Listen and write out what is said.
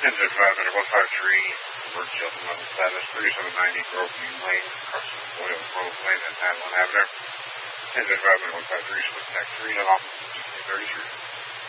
Engine 5-153, Bert Chilton on the status, 3790 Grove View Lane, across Oil Grove Lane at Adeline Avenue. Engine 5-153, split tech 3 to off, 33.